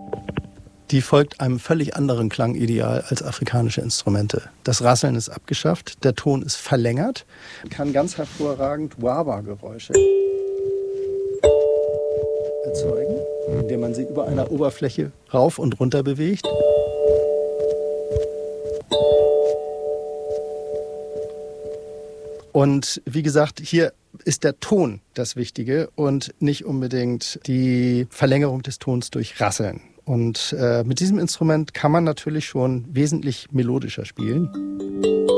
Die folgt einem völlig anderen Klangideal als afrikanische Instrumente. Das Rasseln ist abgeschafft, der Ton ist verlängert, kann ganz hervorragend Wah-Wah-Geräusche erzeugen, indem man sie über einer Oberfläche rauf und runter bewegt. Und wie gesagt, hier ist der Ton das Wichtige und nicht unbedingt die Verlängerung des Tons durch Rasseln. Und mit diesem Instrument kann man natürlich schon wesentlich melodischer spielen.